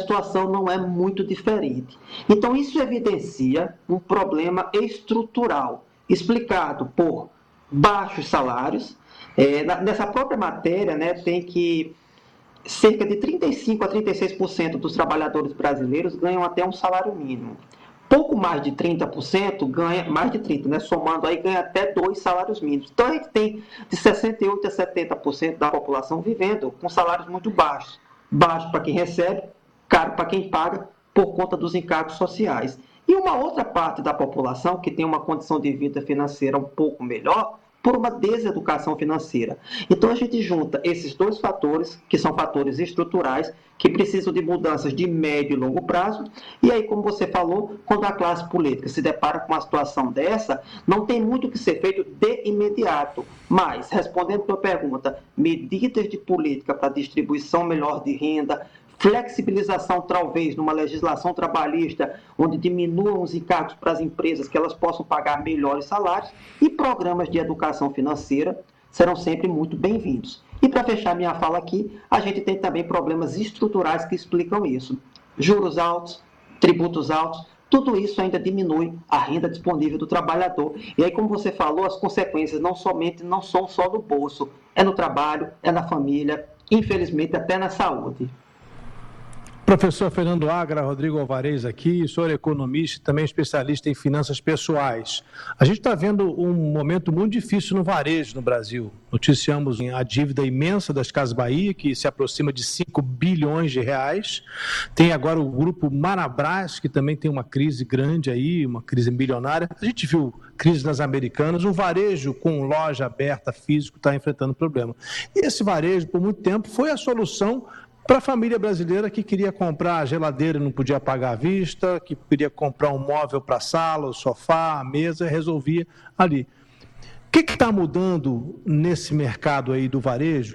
situação não é muito diferente. Então, isso evidencia um problema estrutural, explicado por baixos salários. Nessa própria matéria, né, tem que cerca de 35% a 36% dos trabalhadores brasileiros ganham até um salário mínimo. Pouco mais de 30% ganha, mais de 30%, né, somando aí, ganha até 2 salários mínimos. Então, a gente tem de 68% a 70% da população vivendo com salários muito baixos. Baixo para quem recebe, caro para quem paga, por conta dos encargos sociais. E uma outra parte da população que tem uma condição de vida financeira um pouco melhor, por uma deseducação financeira. Então, a gente junta esses dois fatores, que são fatores estruturais, que precisam de mudanças de médio e longo prazo, e aí, como você falou, quando a classe política se depara com uma situação dessa, não tem muito o que ser feito de imediato, mas, respondendo a tua pergunta, medidas de política para distribuição melhor de renda, flexibilização, talvez, numa legislação trabalhista, onde diminuam os encargos para as empresas, que elas possam pagar melhores salários, e programas de educação financeira serão sempre muito bem-vindos. E para fechar minha fala aqui, a gente tem também problemas estruturais que explicam isso. Juros altos, tributos altos, tudo isso ainda diminui a renda disponível do trabalhador. E aí, como você falou, as consequências não são só no bolso, é no trabalho, é na família, infelizmente até na saúde. Professor Fernando Agra, Rodrigo Alvarez aqui, sou economista e também especialista em finanças pessoais. A gente está vendo um momento muito difícil no varejo no Brasil. Noticiamos a dívida imensa das Casas Bahia, que se aproxima de 5 bilhões de reais. Tem agora o grupo Marabras, que também tem uma crise grande aí, uma crise bilionária. A gente viu crise nas Americanas, o varejo com loja aberta, físico, está enfrentando problema. E esse varejo, por muito tempo, foi a solução para a família brasileira que queria comprar a geladeira e não podia pagar à vista, que queria comprar um móvel para a sala, o sofá, a mesa, resolvia ali. O que está mudando nesse mercado aí do varejo?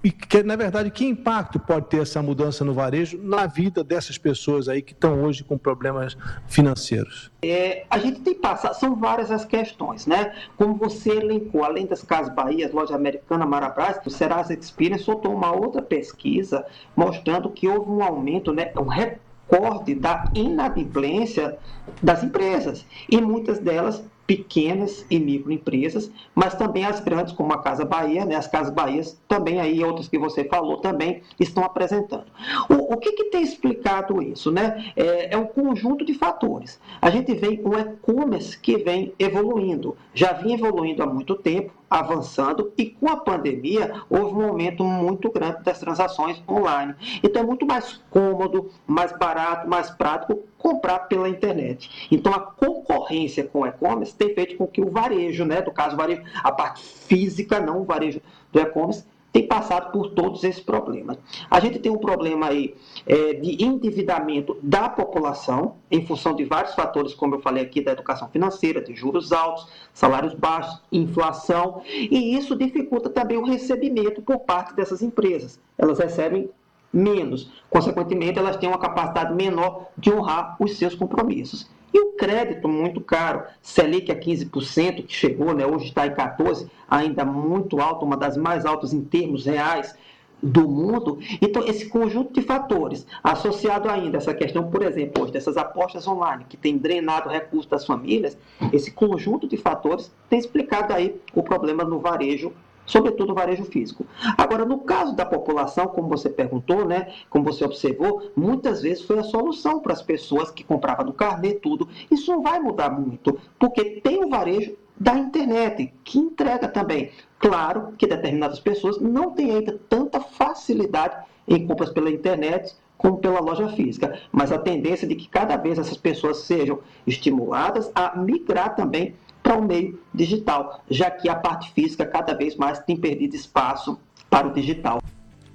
Na verdade, que impacto pode ter essa mudança no varejo na vida dessas pessoas aí que estão hoje com problemas financeiros? A gente tem passado, são várias as questões, né? Como você elencou, além das Casas Bahia, Loja Americana, Marabras, o Serasa Experian soltou uma outra pesquisa mostrando que houve um aumento, né, um recorde da inadimplência das empresas, e muitas delas pequenas e microempresas, mas também as grandes, como a Casa Bahia, né? As Casas Bahias também, aí outras que você falou, também estão apresentando. O que tem explicado isso, né? É um conjunto de fatores. A gente vê um e-commerce que vem evoluindo, já vinha evoluindo há muito tempo, avançando, e com a pandemia houve um aumento muito grande das transações online. Então é muito mais cômodo, mais barato, mais prático comprar pela internet. Então a concorrência com o e-commerce tem feito com que o varejo, né, do caso o varejo, a parte física, não o varejo do e-commerce, tem passado por todos esses problemas. A gente tem um problema aí de endividamento da população, em função de vários fatores, como eu falei aqui, da educação financeira, de juros altos, salários baixos, inflação, e isso dificulta também o recebimento por parte dessas empresas. Elas recebem menos, consequentemente, elas têm uma capacidade menor de honrar os seus compromissos. E o crédito muito caro, Selic a 15%, que chegou, né, hoje está em 14%, ainda muito alto, uma das mais altas em termos reais do mundo. Então, esse conjunto de fatores, associado ainda a essa questão, por exemplo, hoje, dessas apostas online, que tem drenado recursos das famílias, esse conjunto de fatores tem explicado aí o problema no varejo, sobretudo o varejo físico. Agora, no caso da população, como você perguntou, né, como você observou, muitas vezes foi a solução para as pessoas que compravam no carnê, tudo. Isso não vai mudar muito, porque tem o varejo da internet, que entrega também. Claro que determinadas pessoas não têm ainda tanta facilidade em compras pela internet como pela loja física, mas a tendência é de que cada vez essas pessoas sejam estimuladas a migrar também para o meio digital, já que a parte física cada vez mais tem perdido espaço para o digital.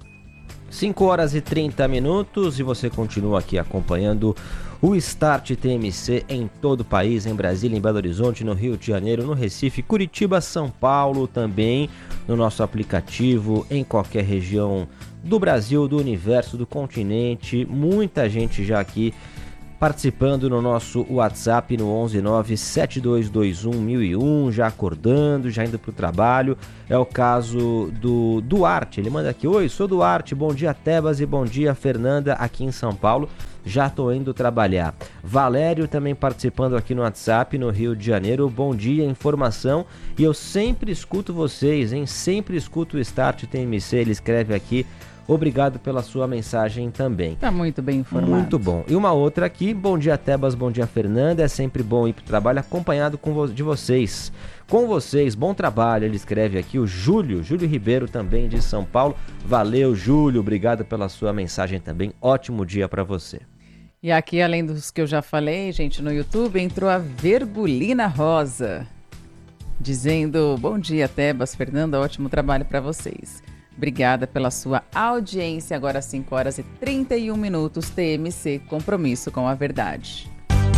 5h30 e você continua aqui acompanhando o Start TMC em todo o país, em Brasília, em Belo Horizonte, no Rio de Janeiro, no Recife, Curitiba, São Paulo, também no nosso aplicativo, em qualquer região do Brasil, do universo, do continente. Muita gente já aqui participando no nosso WhatsApp no 11972211001, já acordando, já indo para o trabalho. É o caso do Duarte, ele manda aqui: oi, sou Duarte, bom dia Tebas e bom dia Fernanda, aqui em São Paulo, já estou indo trabalhar. Valério também participando aqui no WhatsApp no Rio de Janeiro, bom dia, informação, e eu sempre escuto vocês, hein? Sempre escuto o Start TMC, ele escreve aqui. Obrigado pela sua mensagem também. Tá muito bem informado. Muito bom. E uma outra aqui: bom dia Tebas, bom dia Fernanda, é sempre bom ir para o trabalho acompanhado de vocês. Com vocês, bom trabalho, ele escreve aqui, o Júlio Ribeiro também de São Paulo. Valeu, Júlio, obrigado pela sua mensagem também, ótimo dia para você. E aqui, além dos que eu já falei, gente, no YouTube, entrou a Vergulina Rosa, dizendo: bom dia Tebas, Fernanda, ótimo trabalho para vocês. Obrigada pela sua audiência. Agora 5h31, TMC, compromisso com a verdade.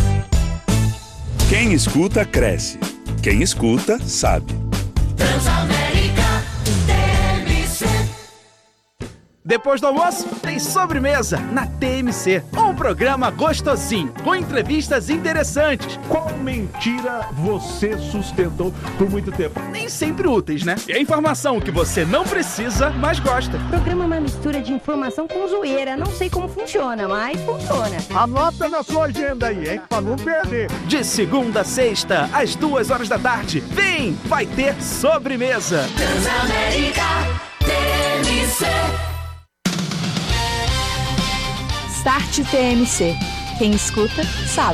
Quem escuta, cresce. Quem escuta, sabe. Transamérica TMC. Depois do almoço, tem sobremesa na TMC. Um programa gostosinho, com entrevistas interessantes. Qual mentira você sustentou por muito tempo? Nem sempre úteis, né? E a informação que você não precisa, mas gosta. O programa é uma mistura de informação com zoeira. Não sei como funciona, mas funciona. Anota na sua agenda aí, hein? Pra não perder. De segunda a sexta, às 2h da tarde. Vem, vai ter sobremesa. Transamérica TMC. Start TMC. Quem escuta, sabe.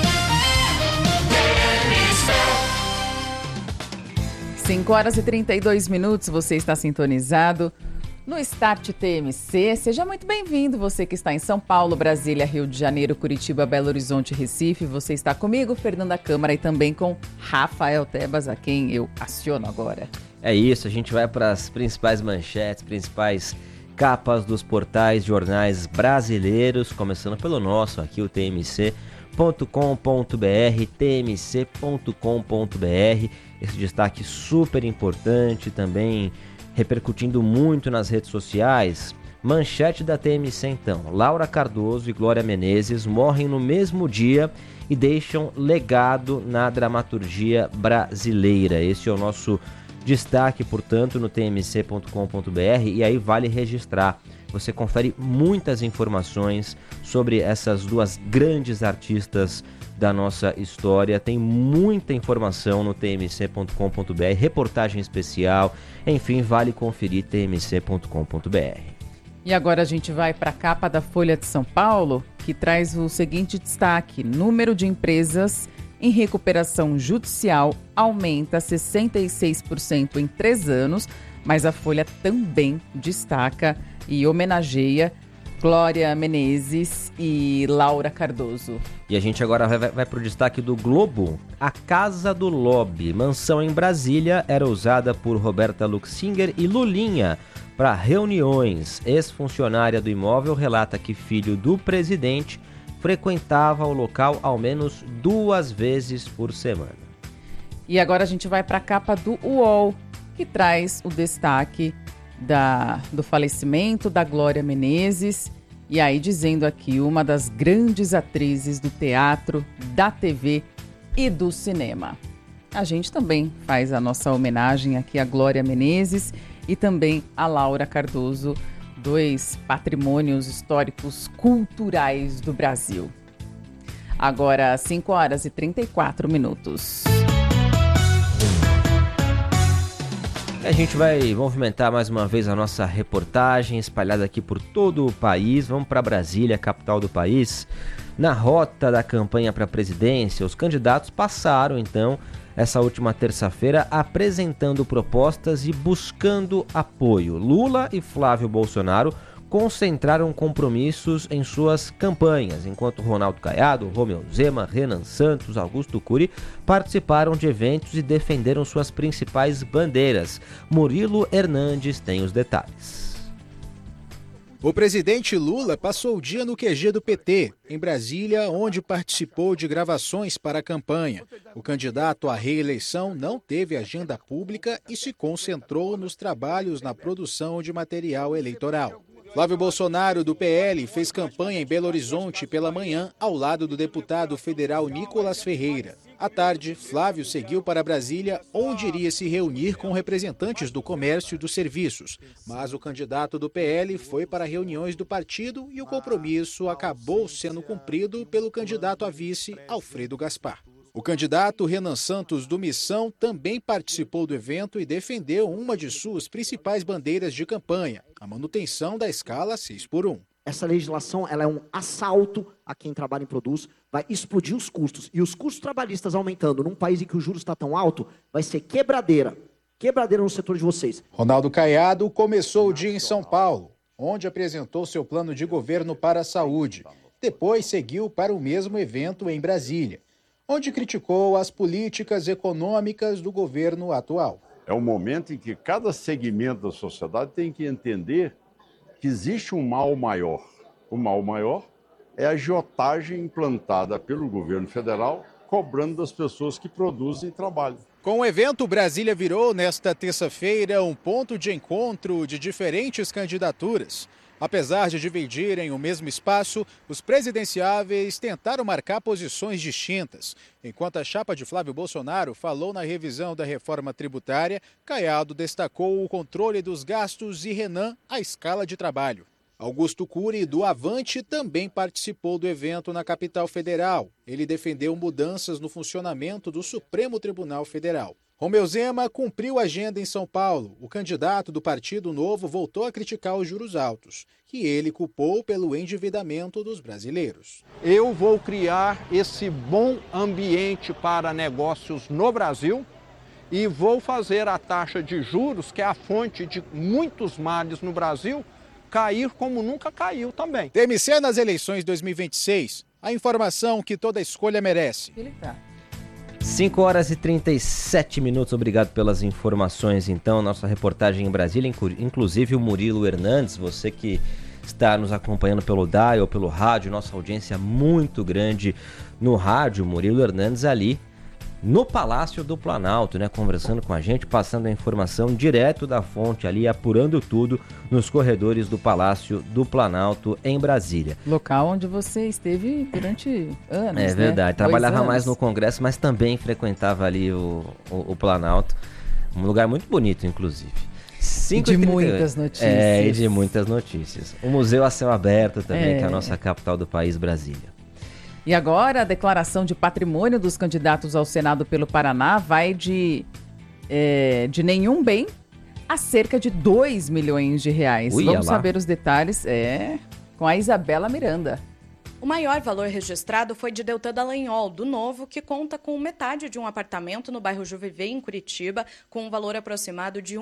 5h32, você está sintonizado no Start TMC. Seja muito bem-vindo, você que está em São Paulo, Brasília, Rio de Janeiro, Curitiba, Belo Horizonte, Recife. Você está comigo, Fernanda Câmara, e também com Rafael Tebas, a quem eu aciono agora. É isso, a gente vai para as principais manchetes, principais capas dos portais jornais brasileiros, começando pelo nosso aqui, o tmc.com.br, tmc.com.br. Esse destaque super importante, também repercutindo muito nas redes sociais. Manchete da TMC então: Laura Cardoso e Glória Menezes morrem no mesmo dia e deixam legado na dramaturgia brasileira. Esse é o nosso destaque, portanto, no tmc.com.br, e aí vale registrar. Você confere muitas informações sobre essas duas grandes artistas da nossa história. Tem muita informação no tmc.com.br, reportagem especial, enfim, vale conferir tmc.com.br. E agora a gente vai para a capa da Folha de São Paulo, que traz o seguinte destaque: número de empresas em recuperação judicial aumenta 66% em 3 anos, mas a Folha também destaca e homenageia Glória Menezes e Laura Cardoso. E a gente agora vai para o destaque do Globo. A Casa do Lobby, mansão em Brasília, era usada por Roberta Luxinger e Lulinha para reuniões. Ex-funcionária do imóvel relata que filho do presidente frequentava o local ao menos 2 vezes por semana. E agora a gente vai para a capa do UOL, que traz o destaque do falecimento da Glória Menezes, e aí dizendo aqui, uma das grandes atrizes do teatro, da TV e do cinema. A gente também faz a nossa homenagem aqui à Glória Menezes e também a Laura Cardoso, 2 patrimônios históricos culturais do Brasil. Agora, 5h34. A gente vai movimentar mais uma vez a nossa reportagem espalhada aqui por todo o país. Vamos para Brasília, capital do país. Na rota da campanha para a presidência, os candidatos passaram, então, essa última terça-feira, apresentando propostas e buscando apoio. Lula e Flávio Bolsonaro concentraram compromissos em suas campanhas, enquanto Ronaldo Caiado, Romeu Zema, Renan Santos, Augusto Cury participaram de eventos e defenderam suas principais bandeiras. Murilo Hernandes tem os detalhes. O presidente Lula passou o dia no QG do PT, em Brasília, onde participou de gravações para a campanha. O candidato à reeleição não teve agenda pública e se concentrou nos trabalhos na produção de material eleitoral. Flávio Bolsonaro, do PL, fez campanha em Belo Horizonte pela manhã, ao lado do deputado federal Nicolas Ferreira. À tarde, Flávio seguiu para Brasília, onde iria se reunir com representantes do comércio e dos serviços. Mas o candidato do PL foi para reuniões do partido e o compromisso acabou sendo cumprido pelo candidato a vice, Alfredo Gaspar. O candidato Renan Santos, do Missão, também participou do evento e defendeu uma de suas principais bandeiras de campanha, a manutenção da escala 6x1. Essa legislação ela é um assalto a quem trabalha em produtos, vai explodir os custos. E os custos trabalhistas aumentando num país em que o juros está tão alto, vai ser quebradeira no setor de vocês. Ronaldo Caiado começou o dia em São Paulo, onde apresentou seu plano de governo para a saúde. Depois seguiu para o mesmo evento em Brasília, onde criticou as políticas econômicas do governo atual. É um momento em que cada segmento da sociedade tem que entender que existe um mal maior. O mal maior é a agiotagem implantada pelo governo federal, cobrando das pessoas que produzem e trabalham. Com o evento, Brasília virou, nesta terça-feira, um ponto de encontro de diferentes candidaturas. Apesar de dividirem o mesmo espaço, os presidenciáveis tentaram marcar posições distintas. Enquanto a chapa de Flávio Bolsonaro falou na revisão da reforma tributária, Caiado destacou o controle dos gastos e Renan a escala de trabalho. Augusto Cury, do Avante, também participou do evento na capital federal. Ele defendeu mudanças no funcionamento do Supremo Tribunal Federal. Romeu Zema cumpriu a agenda em São Paulo. O candidato do Partido Novo voltou a criticar os juros altos, que ele culpou pelo endividamento dos brasileiros. Eu vou criar esse bom ambiente para negócios no Brasil e vou fazer a taxa de juros, que é a fonte de muitos males no Brasil, cair como nunca caiu também. TMC nas eleições 2026. A informação que toda escolha merece. 5 horas e 37 minutos, obrigado pelas informações. Então, nossa reportagem em Brasília, inclusive o Murilo Hernandes, você que está nos acompanhando pelo dial ou pelo rádio, nossa audiência muito grande no rádio, Murilo Hernandes ali no Palácio do Planalto, né, conversando com a gente, passando a informação direto da fonte ali, apurando tudo nos corredores do Palácio do Planalto em Brasília. Local onde você esteve durante anos, É verdade, né? trabalhava mais no Congresso, mas também frequentava ali o Planalto, um lugar muito bonito, inclusive. E de muitas notícias. E de muitas notícias. O Museu a Céu Aberto também, que é a nossa capital do país, Brasília. E agora a declaração de patrimônio dos candidatos ao Senado pelo Paraná vai de nenhum bem a cerca de 2 milhões de reais. Vamos saber os detalhes com a Isabela Miranda. O maior valor registrado foi de Deltan Dallagnol, do Novo, que conta com metade de um apartamento no bairro Juvivé, em Curitiba, com um valor aproximado de R$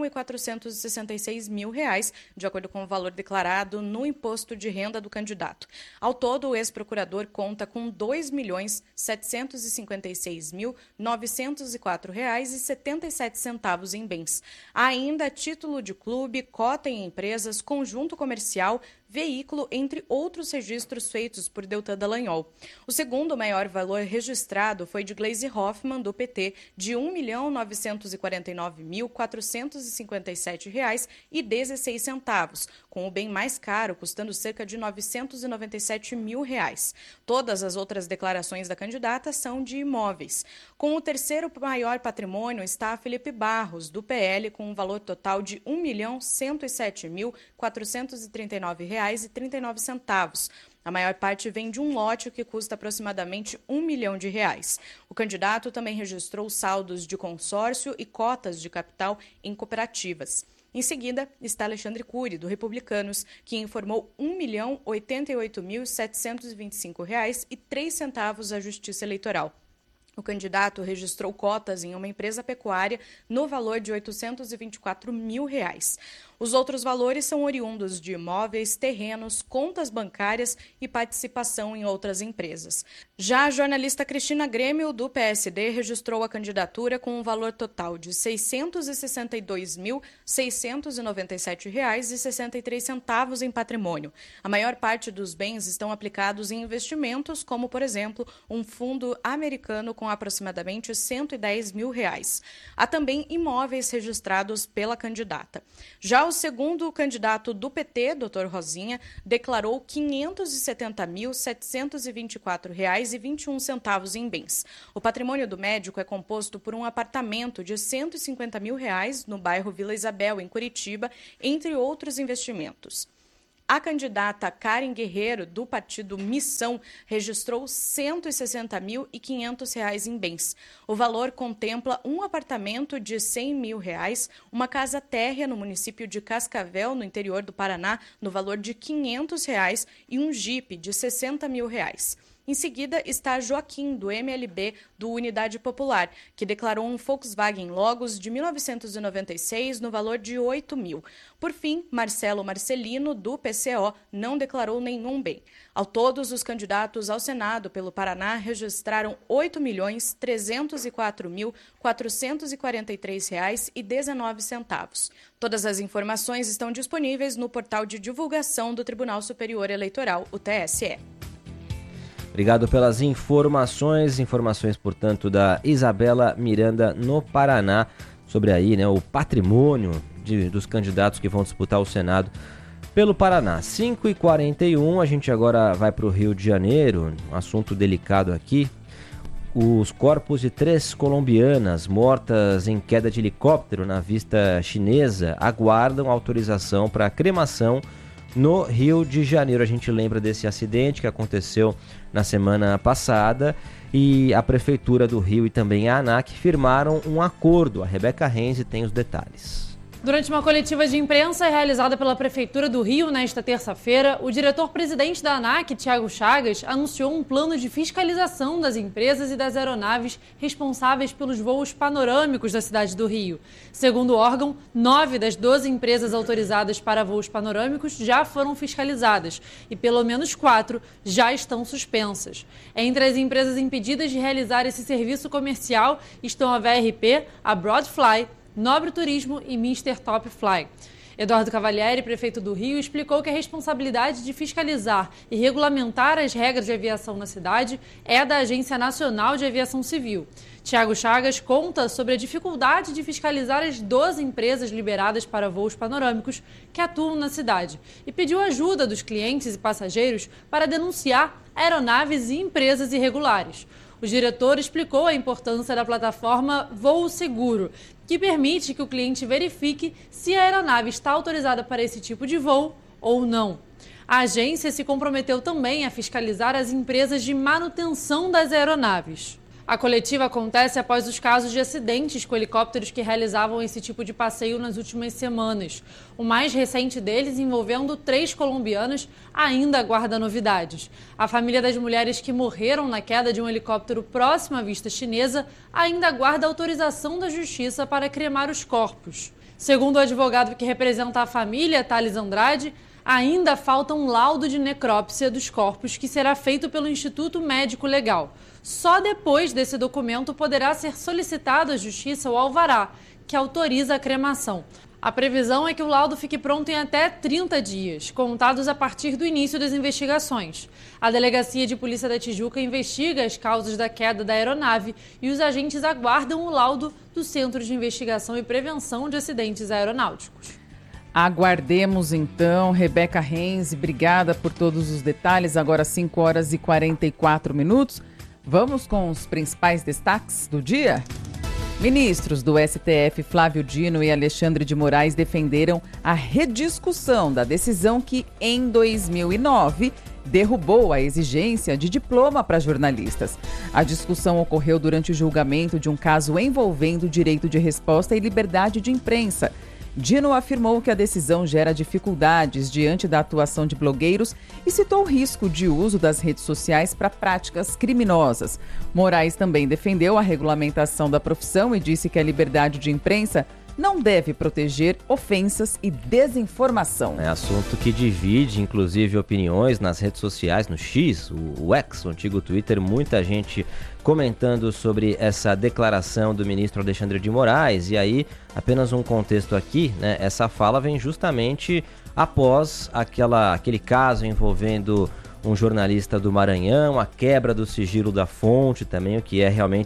1.466.000, de acordo com o valor declarado no imposto de renda do candidato. Ao todo, o ex-procurador conta com R$ 2.756.904,77 em bens. Há ainda título de clube, cota em empresas, conjunto comercial, veículo, entre outros registros feitos por Deltan Dallagnol. O segundo maior valor registrado foi de Gleisi Hoffmann, do PT, de R$ 1.949.457,16, com o bem mais caro custando cerca de R$ 997.000. Todas as outras declarações da candidata são de imóveis. Com o terceiro maior patrimônio está Felipe Barros, do PL, com um valor total de R$ 1.107.439,39. A maior parte vem de um lote que custa aproximadamente R$ 1 milhão. O candidato também registrou saldos de consórcio e cotas de capital em cooperativas. Em seguida, está Alexandre Cury, do Republicanos, que informou R$ 1.088.725,03 à Justiça Eleitoral. O candidato registrou cotas em uma empresa pecuária no valor de R$ 824.000. Os outros valores são oriundos de imóveis, terrenos, contas bancárias e participação em outras empresas. Já a jornalista Cristina Grêmio, do PSD, registrou a candidatura com um valor total de R$ 662.697,63 em patrimônio. A maior parte dos bens estão aplicados em investimentos, como, por exemplo, um fundo americano com aproximadamente R$ 110 mil. Há também imóveis registrados pela candidata. Já o segundo candidato do PT, Dr. Rosinha, declarou R$ 570.724,21 em bens. O patrimônio do médico é composto por um apartamento de R$ 150 mil no bairro Vila Isabel, em Curitiba, entre outros investimentos. A candidata Karen Guerreiro, do partido Missão, registrou R$ 160.500 em bens. O valor contempla um apartamento de R$ 100 mil, uma casa térrea no município de Cascavel, no interior do Paraná, no valor de R$ 500 e um Jeep de R$ 60 mil. Em seguida está Joaquim, do MLB, do Unidade Popular, que declarou um Volkswagen Logos de 1996 no valor de R$ 8 mil. Por fim, Marcelo Marcelino, do PCO, não declarou nenhum bem. Ao todo, os candidatos ao Senado pelo Paraná registraram R$ 8.304.443,19. Todas as informações estão disponíveis no portal de divulgação do Tribunal Superior Eleitoral, o TSE. Obrigado pelas informações, portanto, da Isabela Miranda no Paraná, sobre aí, né, o patrimônio dos candidatos que vão disputar o Senado pelo Paraná. 5h41, a gente agora vai para o Rio de Janeiro, um assunto delicado aqui. Os corpos de 3 colombianas mortas em queda de helicóptero na vista chinesa aguardam autorização para cremação no Rio de Janeiro. A gente lembra desse acidente que aconteceu na semana passada e a Prefeitura do Rio e também a ANAC firmaram um acordo. A Rebeca Renzi tem os detalhes. Durante uma coletiva de imprensa realizada pela Prefeitura do Rio nesta terça-feira, o diretor-presidente da ANAC, Thiago Chagas, anunciou um plano de fiscalização das empresas e das aeronaves responsáveis pelos voos panorâmicos da cidade do Rio. Segundo o órgão, 9 das 12 empresas autorizadas para voos panorâmicos já foram fiscalizadas e pelo menos 4 já estão suspensas. Entre as empresas impedidas de realizar esse serviço comercial estão a VRP, a Broadfly, Nobre Turismo e Mr. Top Fly. Eduardo Cavalieri, prefeito do Rio, explicou que a responsabilidade de fiscalizar e regulamentar as regras de aviação na cidade é da Agência Nacional de Aviação Civil. Thiago Chagas conta sobre a dificuldade de fiscalizar as 12 empresas liberadas para voos panorâmicos que atuam na cidade e pediu ajuda dos clientes e passageiros para denunciar aeronaves e empresas irregulares. O diretor explicou a importância da plataforma Voo Seguro, que permite que o cliente verifique se a aeronave está autorizada para esse tipo de voo ou não. A agência se comprometeu também a fiscalizar as empresas de manutenção das aeronaves. A coletiva acontece após os casos de acidentes com helicópteros que realizavam esse tipo de passeio nas últimas semanas. O mais recente deles, envolvendo 3 colombianas, ainda aguarda novidades. A família das mulheres que morreram na queda de um helicóptero próximo à vista chinesa ainda aguarda autorização da justiça para cremar os corpos. Segundo o advogado que representa a família, Thales Andrade, ainda falta um laudo de necrópsia dos corpos que será feito pelo Instituto Médico Legal. Só depois desse documento poderá ser solicitado à Justiça o alvará, que autoriza a cremação. A previsão é que o laudo fique pronto em até 30 dias, contados a partir do início das investigações. A Delegacia de Polícia da Tijuca investiga as causas da queda da aeronave e os agentes aguardam o laudo do Centro de Investigação e Prevenção de Acidentes Aeronáuticos. Aguardemos então. Rebeca Renzi, obrigada por todos os detalhes. Agora 5h44. Vamos com os principais destaques do dia? Ministros do STF, Flávio Dino e Alexandre de Moraes, defenderam a rediscussão da decisão que, em 2009, derrubou a exigência de diploma para jornalistas. A discussão ocorreu durante o julgamento de um caso envolvendo direito de resposta e liberdade de imprensa. Dino afirmou que a decisão gera dificuldades diante da atuação de blogueiros e citou o risco de uso das redes sociais para práticas criminosas. Moraes também defendeu a regulamentação da profissão e disse que a liberdade de imprensa não deve proteger ofensas e desinformação. É assunto que divide, inclusive, opiniões nas redes sociais, no X, o X, o antigo Twitter, muita gente comentando sobre essa declaração do ministro Alexandre de Moraes. E aí, apenas um contexto aqui, né? Essa fala vem justamente após aquele caso envolvendo um jornalista do Maranhão, a quebra do sigilo da fonte também, o que é realmente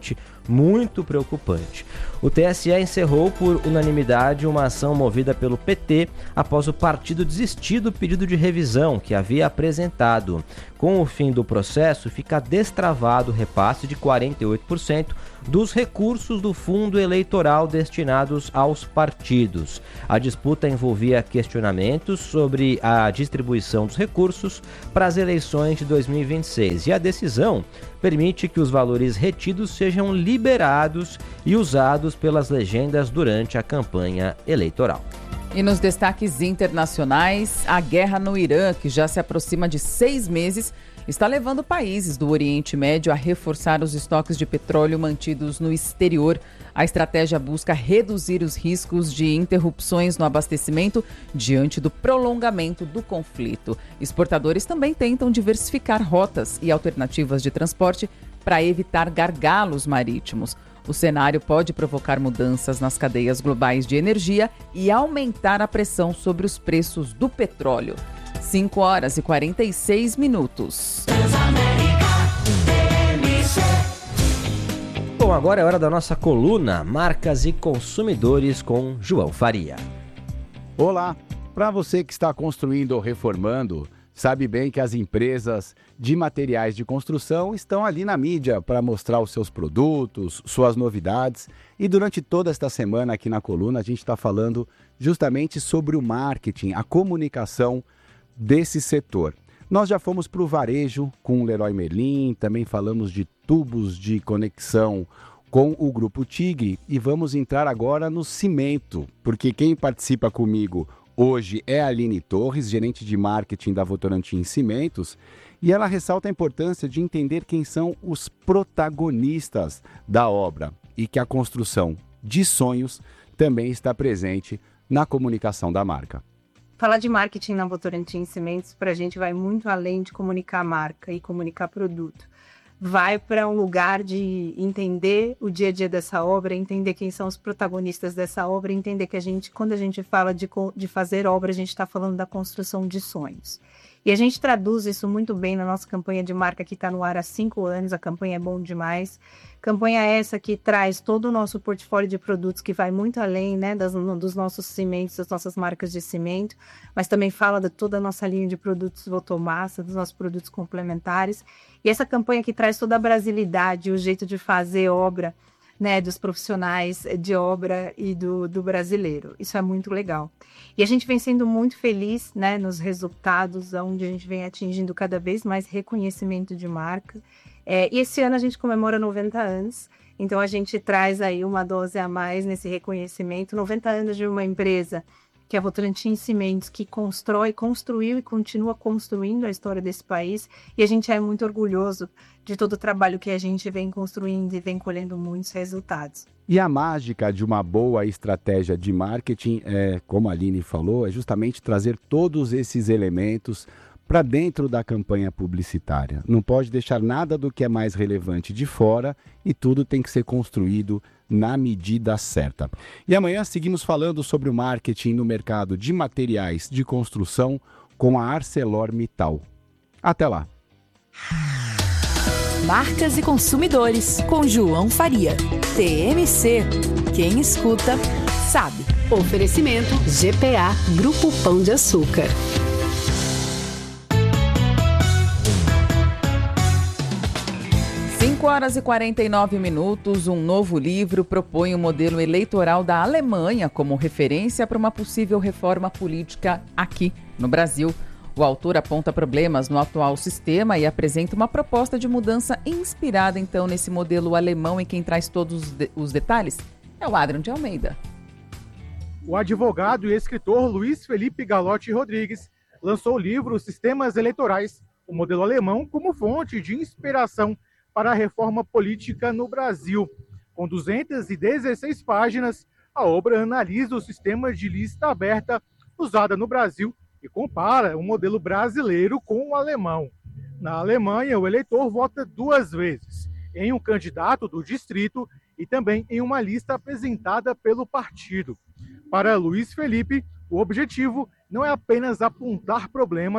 muito preocupante. O TSE encerrou por unanimidade uma ação movida pelo PT após o partido desistir do pedido de revisão que havia apresentado. Com o fim do processo, fica destravado o repasse de 48% dos recursos do fundo eleitoral destinados aos partidos. A disputa envolvia questionamentos sobre a distribuição dos recursos para as eleições de 2026 e a decisão permite que os valores retidos sejam liberados e usados pelas legendas durante a campanha eleitoral. E nos destaques internacionais, a guerra no Irã, que já se aproxima de 6 meses, está levando países do Oriente Médio a reforçar os estoques de petróleo mantidos no exterior. A estratégia busca reduzir os riscos de interrupções no abastecimento diante do prolongamento do conflito. Exportadores também tentam diversificar rotas e alternativas de transporte para evitar gargalos marítimos. O cenário pode provocar mudanças nas cadeias globais de energia e aumentar a pressão sobre os preços do petróleo. 5h46. Bom, agora é hora da nossa coluna Marcas e Consumidores com João Faria. Olá, para você que está construindo ou reformando, sabe bem que as empresas de materiais de construção estão ali na mídia para mostrar os seus produtos, suas novidades. E durante toda esta semana aqui na coluna a gente está falando justamente sobre o marketing, a comunicação desse setor. Nós já fomos para o varejo com o Leroy Merlin, também falamos de tubos de conexão com o Grupo Tigre e vamos entrar agora no cimento, porque quem participa comigo hoje é a Aline Torres, gerente de marketing da Votorantim Cimentos, e ela ressalta a importância de entender quem são os protagonistas da obra e que a construção de sonhos também está presente na comunicação da marca. Falar de marketing na Votorantim Cimentos para a gente vai muito além de comunicar a marca e comunicar produto. Vai para um lugar de entender o dia a dia dessa obra, entender quem são os protagonistas dessa obra, entender que quando a gente fala de fazer obra, a gente está falando da construção de sonhos. E a gente traduz isso muito bem na nossa campanha de marca que está no ar há 5 anos, a campanha é bom demais. Campanha essa que traz todo o nosso portfólio de produtos que vai muito além, né, dos nossos cimentos, das nossas marcas de cimento, mas também fala de toda a nossa linha de produtos Votomassa, dos nossos produtos complementares. E essa campanha que traz toda a brasilidade, o jeito de fazer obra, né, dos profissionais de obra e do brasileiro. Isso é muito legal. E a gente vem sendo muito feliz, né, nos resultados, onde a gente vem atingindo cada vez mais reconhecimento de marca. E esse ano a gente comemora 90 anos, então a gente traz aí uma dose a mais nesse reconhecimento. 90 anos de uma empresa que é a Votorantim Cimentos, que construiu e continua construindo a história desse país, e a gente é muito orgulhoso de todo o trabalho que a gente vem construindo e vem colhendo muitos resultados. E a mágica de uma boa estratégia de marketing, como a Aline falou, é justamente trazer todos esses elementos para dentro da campanha publicitária. Não pode deixar nada do que é mais relevante de fora e tudo tem que ser construído na medida certa. E amanhã seguimos falando sobre o marketing no mercado de materiais de construção com a ArcelorMittal. Até lá! Marcas e Consumidores, com João Faria. TMC. Quem escuta, sabe. Oferecimento GPA Grupo Pão de Açúcar. 5h49, um novo livro propõe o modelo eleitoral da Alemanha como referência para uma possível reforma política aqui no Brasil. O autor aponta problemas no atual sistema e apresenta uma proposta de mudança inspirada, então, nesse modelo alemão, e quem traz todos os detalhes é o Adrian de Almeida. O advogado e escritor Luiz Felipe Galotti Rodrigues lançou o livro Sistemas Eleitorais, o modelo alemão como fonte de inspiração para a reforma política no Brasil. Com 216 páginas, a obra analisa o sistema de lista aberta usada no Brasil e compara o modelo brasileiro com o alemão. Na Alemanha, o eleitor vota 2 vezes, em um candidato do distrito e também em uma lista apresentada pelo partido. Para Luiz Felipe, o objetivo não é apenas apontar problemas,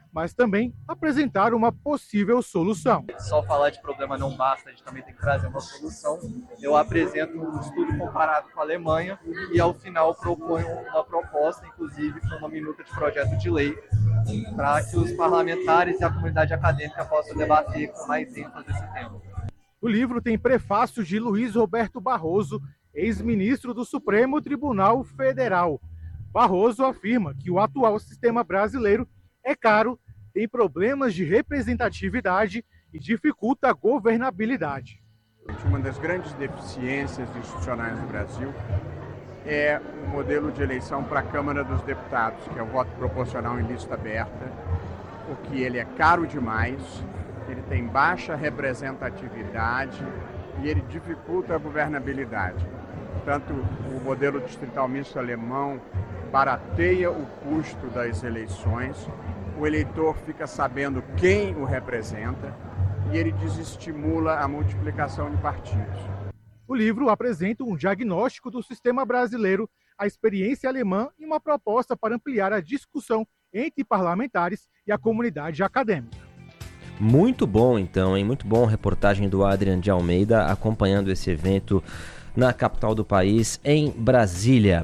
mas também apresentar uma possível solução. Só falar de problema não basta, a gente também tem que trazer uma solução. Eu apresento um estudo comparado com a Alemanha e, ao final, proponho uma proposta, inclusive com uma minuta de projeto de lei, para que os parlamentares e a comunidade acadêmica possam debater com mais ênfase esse tema. O livro tem prefácio de Luiz Roberto Barroso, ex-ministro do Supremo Tribunal Federal. Barroso afirma que o atual sistema brasileiro é caro, tem problemas de representatividade e dificulta a governabilidade. Uma das grandes deficiências institucionais do Brasil é o modelo de eleição para a Câmara dos Deputados, que é o voto proporcional em lista aberta, porque ele é caro demais, ele tem baixa representatividade e ele dificulta a governabilidade. Portanto, o modelo distrital misto alemão barateia o custo das eleições, o eleitor fica sabendo quem o representa e ele desestimula a multiplicação de partidos. O livro apresenta um diagnóstico do sistema brasileiro, a experiência alemã e uma proposta para ampliar a discussão entre parlamentares e a comunidade acadêmica. Muito bom, então, hein? Muito bom a reportagem do Adrian de Almeida acompanhando esse evento na capital do país, em Brasília.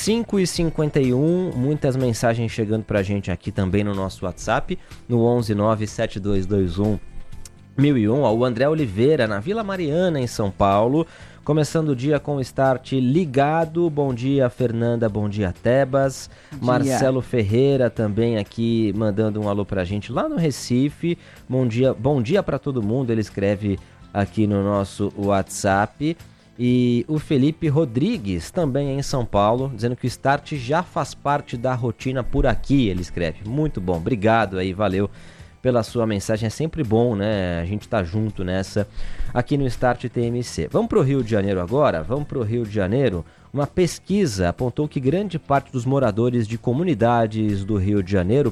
5h51, muitas mensagens chegando pra gente aqui também no nosso WhatsApp, no 1197221 1001. O André Oliveira, na Vila Mariana, em São Paulo, começando o dia com o Start ligado. Bom dia, Fernanda. Bom dia, Tebas. Marcelo Ferreira também aqui mandando um alô pra gente lá no Recife. Bom dia para todo mundo, ele escreve aqui no nosso WhatsApp. E o Felipe Rodrigues, também em São Paulo, dizendo que o Start já faz parte da rotina por aqui, ele escreve. Muito bom, obrigado aí, valeu pela sua mensagem, é sempre bom, né, a gente tá junto nessa aqui no Start TMC. Vamos pro Rio de Janeiro agora? Vamos pro Rio de Janeiro. Uma pesquisa apontou que grande parte dos moradores de comunidades do Rio de Janeiro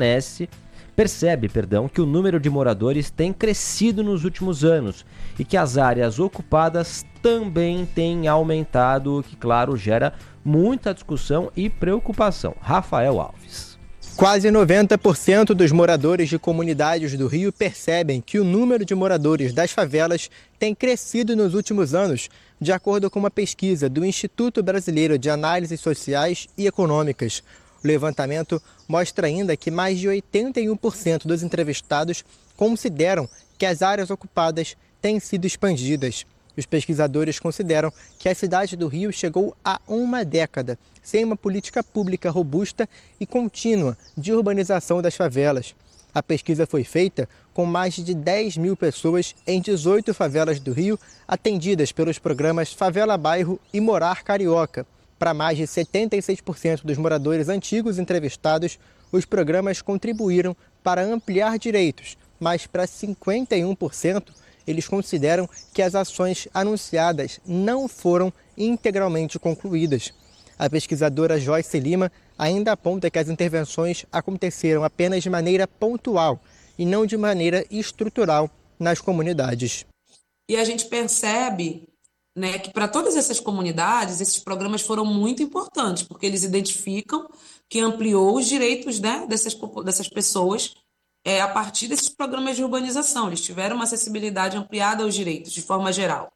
percebe que o número de moradores tem crescido nos últimos anos e que as áreas ocupadas também têm aumentado, o que, claro, gera muita discussão e preocupação. Rafael Alves. Quase 90% dos moradores de comunidades do Rio percebem que o número de moradores das favelas tem crescido nos últimos anos, de acordo com uma pesquisa do Instituto Brasileiro de Análises Sociais e Econômicas. O levantamento mostra ainda que mais de 81% dos entrevistados consideram que as áreas ocupadas têm sido expandidas. Os pesquisadores consideram que a cidade do Rio chegou a uma década sem uma política pública robusta e contínua de urbanização das favelas. A pesquisa foi feita com mais de 10 mil pessoas em 18 favelas do Rio, atendidas pelos programas Favela Bairro e Morar Carioca. Para mais de 76% dos moradores antigos entrevistados, os programas contribuíram para ampliar direitos, mas para 51%, eles consideram que as ações anunciadas não foram integralmente concluídas. A pesquisadora Joyce Lima ainda aponta que as intervenções aconteceram apenas de maneira pontual e não de maneira estrutural nas comunidades. E a gente percebe, né, que para todas essas comunidades, esses programas foram muito importantes, porque eles identificam que ampliou os direitos, né, dessas pessoas a partir desses programas de urbanização. Eles tiveram uma acessibilidade ampliada aos direitos, de forma geral.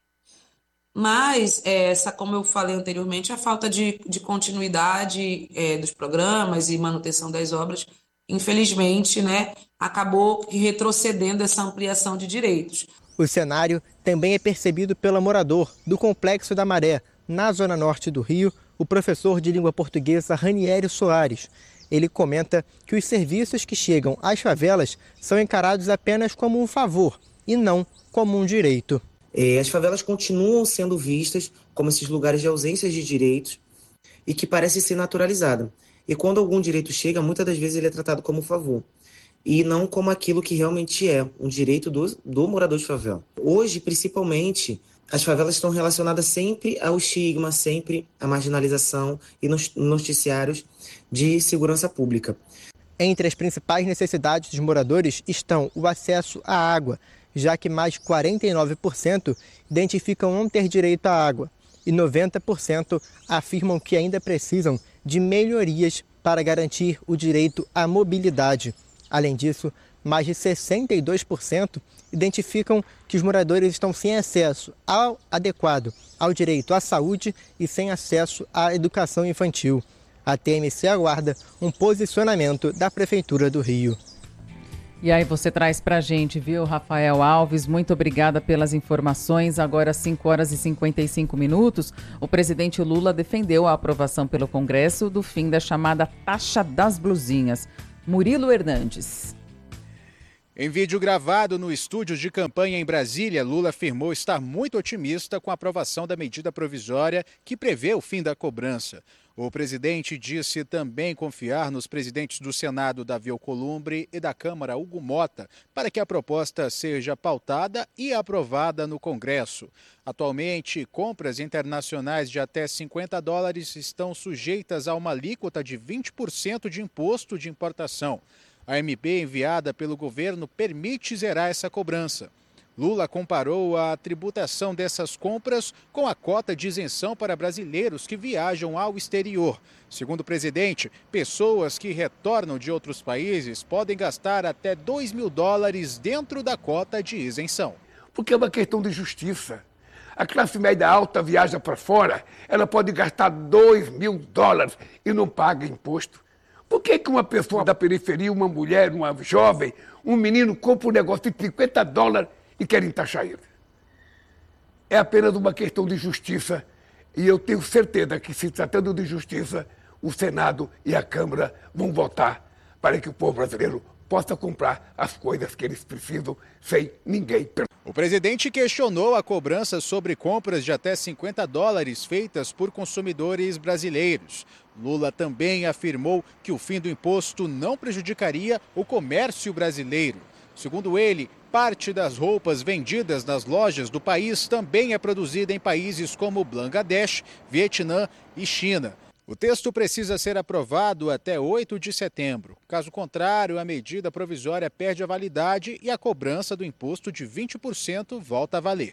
Mas, como eu falei anteriormente, a falta de continuidade dos programas e manutenção das obras, infelizmente, né, acabou retrocedendo essa ampliação de direitos. O cenário também é percebido pelo morador do Complexo da Maré, na zona norte do Rio, o professor de língua portuguesa Ranieri Soares. Ele comenta que os serviços que chegam às favelas são encarados apenas como um favor e não como um direito. As favelas continuam sendo vistas como esses lugares de ausência de direitos e que parece ser naturalizada. E quando algum direito chega, muitas das vezes ele é tratado como favor e não como aquilo que realmente é um direito do morador de favela. Hoje, principalmente, as favelas estão relacionadas sempre ao estigma, sempre à marginalização e nos noticiários de segurança pública. Entre as principais necessidades dos moradores estão o acesso à água, já que mais de 49% identificam não ter direito à água e 90% afirmam que ainda precisam de melhorias para garantir o direito à mobilidade. Além disso, mais de 62% identificam que os moradores estão sem acesso adequado ao direito à saúde e sem acesso à educação infantil. A TMC aguarda um posicionamento da Prefeitura do Rio. E aí você traz pra gente, viu, Rafael Alves? Muito obrigada pelas informações. Agora, 5 horas e 55 minutos, o presidente Lula defendeu a aprovação pelo Congresso do fim da chamada taxa das blusinhas. Murilo Hernandes. Em vídeo gravado no estúdio de campanha em Brasília, Lula afirmou estar muito otimista com a aprovação da medida provisória que prevê o fim da cobrança. O presidente disse também confiar nos presidentes do Senado, Davi Alcolumbre, e da Câmara, Hugo Mota, para que a proposta seja pautada e aprovada no Congresso. Atualmente, compras internacionais de até $50 estão sujeitas a uma alíquota de 20% de imposto de importação. A MP enviada pelo governo permite zerar essa cobrança. Lula comparou a tributação dessas compras com a cota de isenção para brasileiros que viajam ao exterior. Segundo o presidente, pessoas que retornam de outros países podem gastar até $2.000 dentro da cota de isenção. Porque é uma questão de justiça. A classe média alta viaja para fora, ela pode gastar $2.000 e não paga imposto. Por que uma pessoa da periferia, uma mulher, uma jovem, um menino compra um negócio de $50 e querem taxar ele? É apenas uma questão de justiça e eu tenho certeza que, se tratando de justiça, o Senado e a Câmara vão votar para que o povo brasileiro possa comprar as coisas que eles precisam sem ninguém. O presidente questionou a cobrança sobre compras de até $50 feitas por consumidores brasileiros. Lula também afirmou que o fim do imposto não prejudicaria o comércio brasileiro. Segundo ele, parte das roupas vendidas nas lojas do país também é produzida em países como Bangladesh, Vietnã e China. O texto precisa ser aprovado até 8 de setembro. Caso contrário, a medida provisória perde a validade e a cobrança do imposto de 20% volta a valer.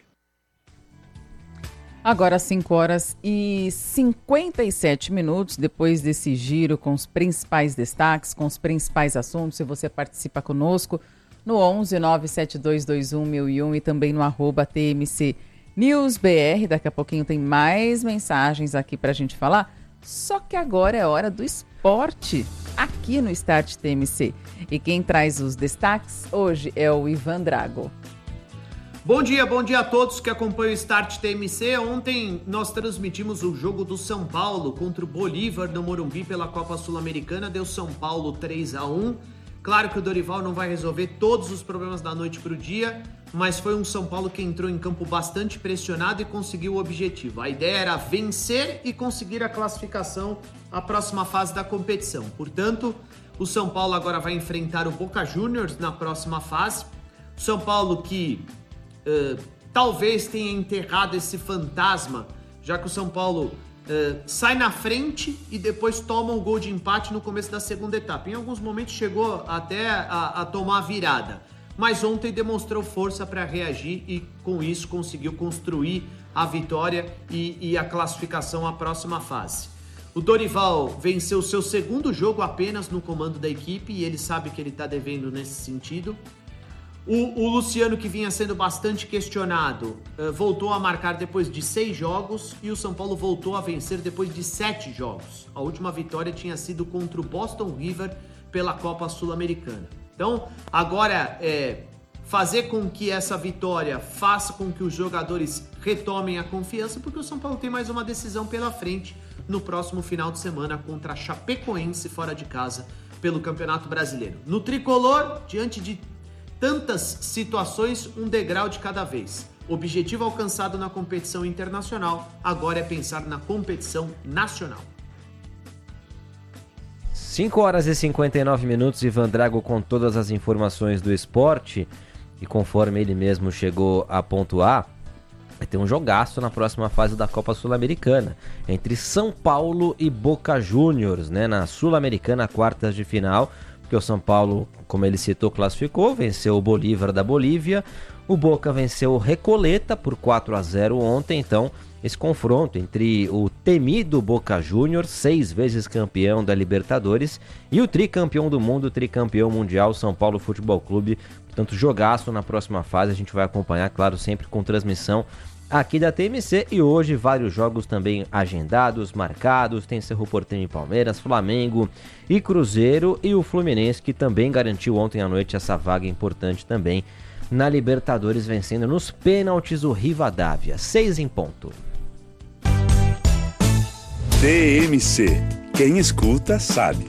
Agora, 5 horas e 57 minutos, depois desse giro com os principais destaques, com os principais assuntos. Se você participa conosco no 11 97221 1001 e também no @TMC News BR. Daqui a pouquinho tem mais mensagens aqui para a gente falar. Só que agora é hora do esporte, aqui no Start TMC. E quem traz os destaques hoje é o Ivan Drago. Bom dia a todos que acompanham o Start TMC. Ontem nós transmitimos o jogo do São Paulo contra o Bolívar no Morumbi pela Copa Sul-Americana. Deu São Paulo 3-1. Claro que o Dorival não vai resolver todos os problemas da noite para o dia, mas foi um São Paulo que entrou em campo bastante pressionado e conseguiu o objetivo. A ideia era vencer e conseguir a classificação à próxima fase da competição. Portanto, o São Paulo agora vai enfrentar o Boca Juniors na próxima fase. O São Paulo que talvez tenha enterrado esse fantasma, já que o São Paulo sai na frente e depois toma um gol de empate no começo da segunda etapa. Em alguns momentos chegou até a tomar a virada, mas ontem demonstrou força para reagir e com isso conseguiu construir a vitória e a classificação à próxima fase. O Dorival venceu seu segundo jogo apenas no comando da equipe e ele sabe que ele está devendo nesse sentido. O Luciano, que vinha sendo bastante questionado, voltou a marcar depois de 6 jogos e o São Paulo voltou a vencer depois de 7 jogos. A última vitória tinha sido contra o Boston River pela Copa Sul-Americana. Então, agora fazer com que essa vitória faça com que os jogadores retomem a confiança, porque o São Paulo tem mais uma decisão pela frente no próximo final de semana contra a Chapecoense fora de casa pelo Campeonato Brasileiro. No tricolor, diante de tantas situações, um degrau de cada vez. Objetivo alcançado na competição internacional, agora é pensar na competição nacional. 5 horas e 59 minutos, Ivan Drago com todas as informações do esporte. E conforme ele mesmo chegou a pontuar, vai ter um jogaço na próxima fase da Copa Sul-Americana, entre São Paulo e Boca Juniors, né? Na Sul-Americana, quartas de final. Porque o São Paulo, como ele citou, classificou, venceu o Bolívar da Bolívia. O Boca venceu o Recoleta por 4-0 ontem, então esse confronto entre o temido Boca Juniors, 6 vezes campeão da Libertadores, e o tricampeão do mundo, tricampeão mundial, São Paulo Futebol Clube. Portanto, jogaço na próxima fase, a gente vai acompanhar, claro, sempre com transmissão aqui da TMC. E hoje vários jogos também agendados, marcados. Tem Cerro Porteño e Palmeiras, Flamengo e Cruzeiro, e o Fluminense, que também garantiu ontem à noite essa vaga importante também na Libertadores, vencendo nos pênaltis o Rivadavia. 6 em ponto. TMC. Quem escuta sabe.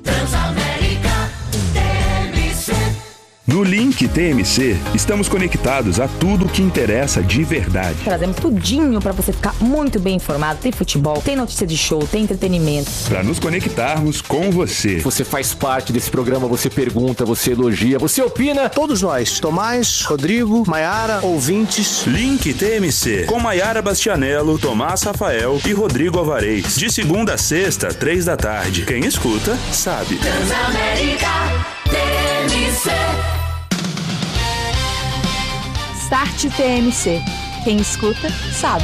No Link TMC, estamos conectados a tudo que interessa de verdade. Trazemos tudinho para você ficar muito bem informado. Tem futebol, tem notícia de show, tem entretenimento. Para nos conectarmos com você. Você faz parte desse programa, você pergunta, você elogia, você opina. Todos nós, Tomás, Rodrigo, Maiara, ouvintes. Link TMC, com Maiara Bastianello, Tomás Rafael e Rodrigo Alvarez. De segunda a sexta, 3 da tarde. Quem escuta, sabe. Transamérica TMC. Start TMC. Quem escuta, sabe.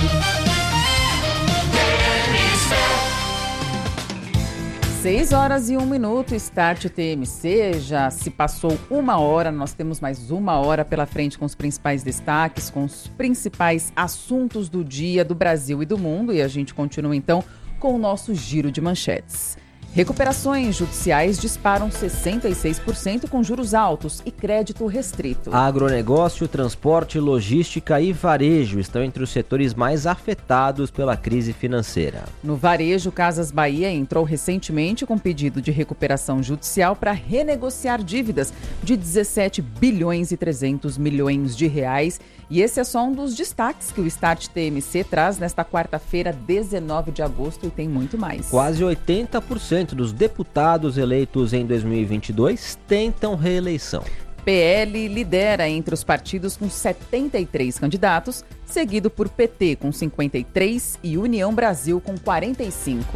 6 horas e 1 minuto, Start TMC. Já se passou 1 hora, nós temos mais 1 hora pela frente com os principais destaques, com os principais assuntos do dia, do Brasil e do mundo. E a gente continua então com o nosso giro de manchetes. Recuperações judiciais disparam 66% com juros altos e crédito restrito. Agronegócio, transporte, logística e varejo estão entre os setores mais afetados pela crise financeira. No varejo, Casas Bahia entrou recentemente com pedido de recuperação judicial para renegociar dívidas de 17 bilhões e 300 milhões de reais. E esse é só um dos destaques que o Start TMC traz nesta quarta-feira, 19 de agosto, e tem muito mais. Quase 80% dos deputados eleitos em 2022 tentam reeleição. PL lidera entre os partidos com 73 candidatos, seguido por PT com 53 e União Brasil com 45.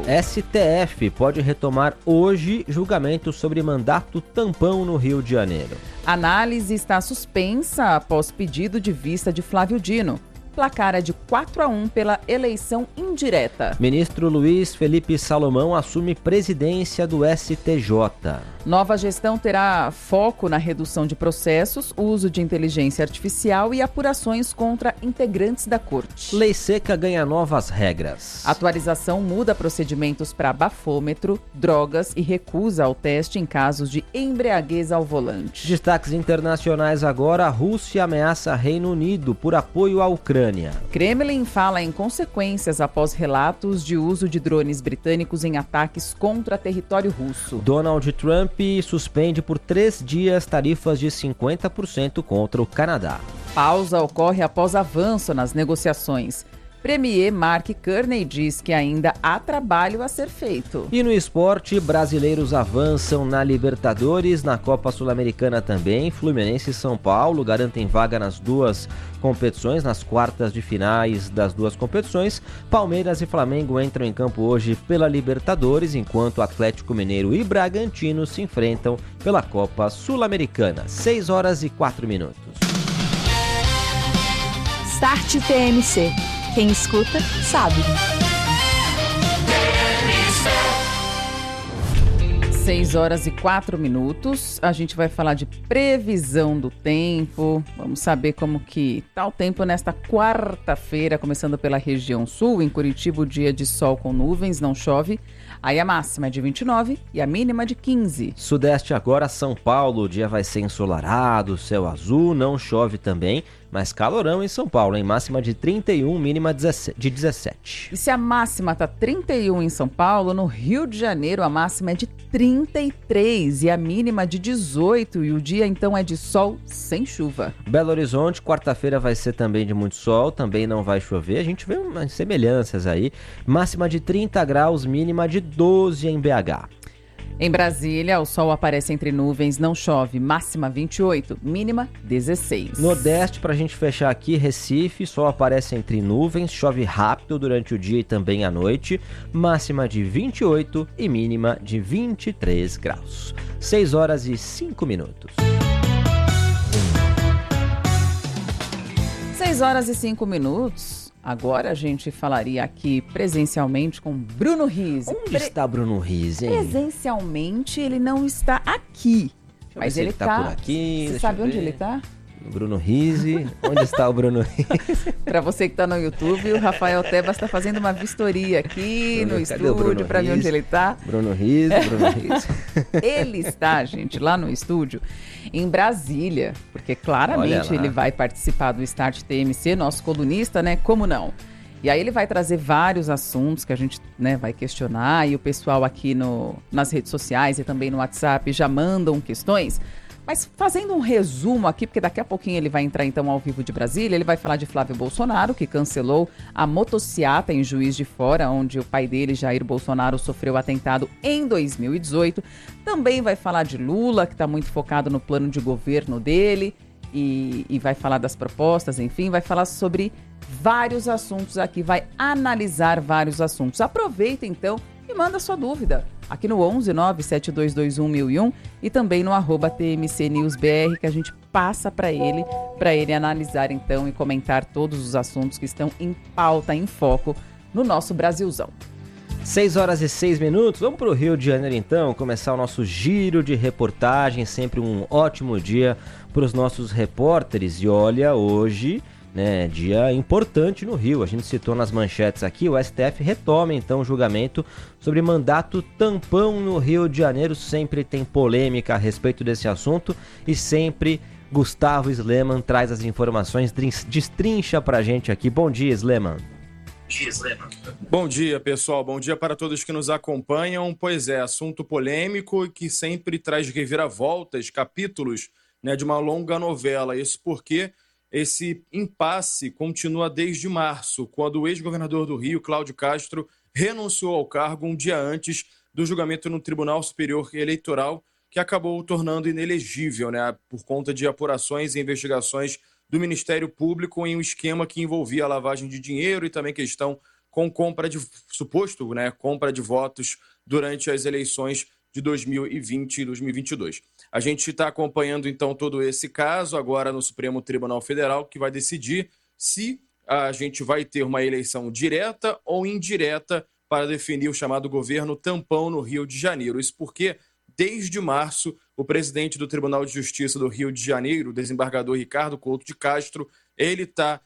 STF pode retomar hoje julgamento sobre mandato tampão no Rio de Janeiro. Análise está suspensa após pedido de vista de Flávio Dino. Placar é de 4-1 pela eleição indireta. Ministro Luiz Felipe Salomão assume presidência do STJ. Nova gestão terá foco na redução de processos, uso de inteligência artificial e apurações contra integrantes da corte. Lei seca ganha novas regras. Atualização muda procedimentos para bafômetro, drogas e recusa ao teste em casos de embriaguez ao volante. Destaques internacionais agora. A Rússia ameaça Reino Unido por apoio à Ucrânia. Kremlin fala em consequências após relatos de uso de drones britânicos em ataques contra território russo. Donald Trump suspende por 3 dias tarifas de 50% contra o Canadá. Pausa ocorre após avanço nas negociações. Premier Mark Carney diz que ainda há trabalho a ser feito. E no esporte, brasileiros avançam na Libertadores, na Copa Sul-Americana também. Fluminense e São Paulo garantem vaga nas duas competições, nas quartas de finais das duas competições. Palmeiras e Flamengo entram em campo hoje pela Libertadores, enquanto Atlético Mineiro e Bragantino se enfrentam pela Copa Sul-Americana. 6 horas e 4 minutos. Start TMC. Quem escuta, sabe. 6 horas e 4 minutos. A gente vai falar de previsão do tempo. Vamos saber como que tá o tempo nesta quarta-feira, começando pela região sul. Em Curitiba, o dia de sol com nuvens, não chove. Aí a máxima é de 29 e a mínima de 15. Sudeste agora, São Paulo, o dia vai ser ensolarado, céu azul, não chove também, mas calorão em São Paulo, em máxima de 31, mínima de 17. E se a máxima tá 31 em São Paulo, no Rio de Janeiro a máxima é de 33 e a mínima de 18, e o dia então é de sol sem chuva. Belo Horizonte, quarta-feira vai ser também de muito sol, também não vai chover, a gente vê umas semelhanças aí, máxima de 30 graus, mínima de 12 em BH. Em Brasília, o sol aparece entre nuvens, não chove, máxima 28, mínima 16. Nordeste, pra gente fechar aqui, Recife, sol aparece entre nuvens, chove rápido durante o dia e também à noite, máxima de 28 e mínima de 23 graus. 6 horas e 5 minutos. 6 horas e 5 minutos. Agora a gente falaria aqui presencialmente com Bruno Rizzi. Onde está Bruno Rizzi, hein? Presencialmente ele não está aqui, mas ele tá por aqui. Você sabe onde ele está? Bruno Rizzi. Onde está o Bruno Rizzi? Para você que está no YouTube, o Rafael Tebas está fazendo uma vistoria aqui no estúdio para ver onde ele está. Bruno Rizzi. Ele está, gente, lá no estúdio, em Brasília, porque claramente ele vai participar do Start TMC, nosso colunista, né? Como não? E aí ele vai trazer vários assuntos que a gente, né, vai questionar, e o pessoal aqui nas redes sociais e também no WhatsApp já mandam questões. Mas fazendo um resumo aqui, porque daqui a pouquinho ele vai entrar então ao vivo de Brasília, ele vai falar de Flávio Bolsonaro, que cancelou a motociata em Juiz de Fora, onde o pai dele, Jair Bolsonaro, sofreu atentado em 2018. Também vai falar de Lula, que está muito focado no plano de governo dele, e vai falar das propostas, enfim, vai falar sobre vários assuntos aqui, vai analisar vários assuntos. Aproveita então e manda sua dúvida aqui no 11 97221 1001 e também no @TMCNewsBR, que a gente passa para ele analisar então e comentar todos os assuntos que estão em pauta, em foco no nosso Brasilzão. 6h06. Vamos para o Rio de Janeiro então, começar o nosso giro de reportagem, sempre um ótimo dia para os nossos repórteres. E olha, hoje, né, dia importante no Rio, a gente citou nas manchetes aqui, o STF retoma então o julgamento sobre mandato tampão no Rio de Janeiro. Sempre tem polêmica a respeito desse assunto e sempre Gustavo Sleman traz as informações, destrincha pra gente aqui. Bom dia, Sleman. Bom dia, pessoal. Bom dia para todos que nos acompanham. Pois é, assunto polêmico e que sempre traz reviravoltas, capítulos, né, de uma longa novela. Isso porque esse impasse continua desde março, quando o ex-governador do Rio, Cláudio Castro, renunciou ao cargo um dia antes do julgamento no Tribunal Superior Eleitoral, que acabou o tornando inelegível, né, por conta de apurações e investigações do Ministério Público em um esquema que envolvia a lavagem de dinheiro e também questão com compra de votos durante as eleições de 2020 e 2022. A gente está acompanhando então todo esse caso agora no Supremo Tribunal Federal, que vai decidir se a gente vai ter uma eleição direta ou indireta para definir o chamado governo tampão no Rio de Janeiro. Isso porque, desde março, o presidente do Tribunal de Justiça do Rio de Janeiro, o desembargador Ricardo Couto de Castro, ele está